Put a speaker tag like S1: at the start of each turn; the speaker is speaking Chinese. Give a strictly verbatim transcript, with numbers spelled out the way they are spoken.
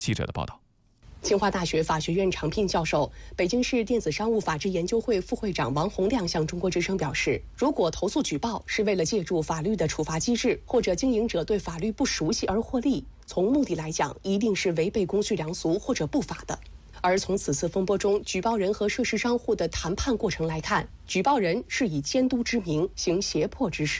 S1: 记者的报道。
S2: 清华大学法学院常聘教授、北京市电子商务法治研究会副会长王洪亮向中国之声表示，如果投诉举报是为了借助法律的处罚机制，或者经营者对法律不熟悉而获利，从目的来讲，一定是违背公序良俗或者不法的。而从此次风波中举报人和涉事商户的谈判过程来看，举报人是以监督之名行胁迫之实。